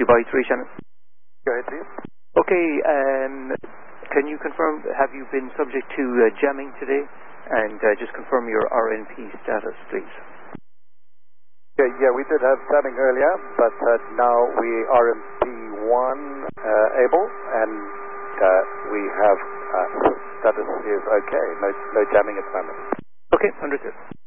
Dubai 3, Shannon. Go ahead, please. Okay, can you confirm, have you been subject to jamming today? And just confirm your RNP status, please. Yeah, we did have jamming earlier, but now we RMP1 able, and we have status is okay. No jamming at the moment. Okay, understood.